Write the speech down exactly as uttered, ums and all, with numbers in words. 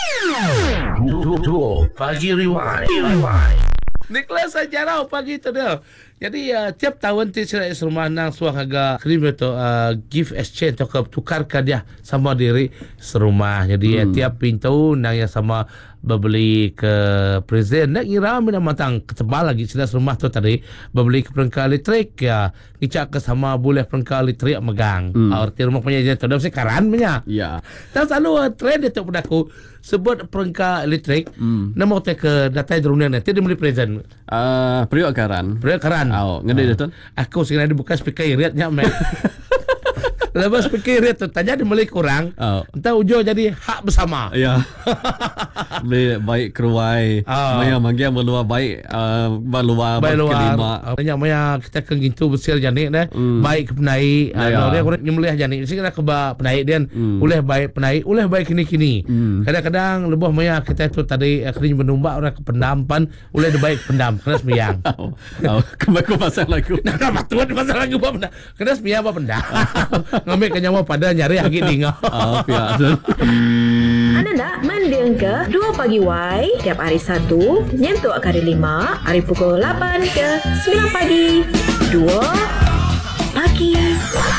Duo Pagi Rewind. Nicholas Sajarau pagi tu dia. Jadi uh, tiap tahun ti sila rumah nang suang agak krim tu uh, gift exchange atau tukarkan dia sama diri serumah. Jadi hmm. uh, tiap pintu nang yang sama berbeli ke present nak kira mina matang ketebal lagi sila rumah tu tadi berbeli ke perangkat elektrik ya ngicak ke sama boleh perangkat elektrik megang hmm. arti rumah punya je tu dah sekaran punya ya tak selalu uh, trend itu pada aku sebut perangkat elektrik hmm. nama te ke data drone nanti dia beli present uh, periuk karan periuk karan oh ngede uh. tu aku sekarang dibuka speaker iritnya mek lepas pikir itu tanya dia beli kurang oh. entah ujung jadi hak bersama ya beli baik keruai oh. maya manggia meluar baik uh, meluar baik luar kelima tanya maya kita ke gitu besar janik dah hmm. baik ke penai ya, uh, dia kurang nyembelih janik sih kena ke penai dia hmm. oleh baik penai oleh baik kini-kini hmm. kadang-kadang lebih maya kita itu tadi kering menumbak orang ke pendampan oleh dia baik pendam kena sembiang oh, oh. Kemaku pasal lagu nah betul pasal lagu apa kena sembiang apa pendam ngambil kenyawa pada nyari lagi tinggal. Oh, biasa. Anda nak mendeng ke dua pagi Y tiap hari Sabtu nyentuh hari lima hari pukul lapan ke sembilan pagi. dua pagi.